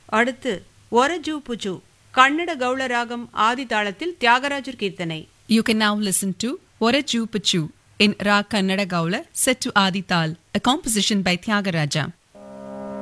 அடுத்து ஒரஜு புஜு கன்னட கௌள ராகம் ஆதி தாளத்தில் தியாகராஜர் கீர்த்தனை. You can now listen to Oraju Pachu in Rag Kannada Gaula set to Adi Tal, a composition by Tyagaraja.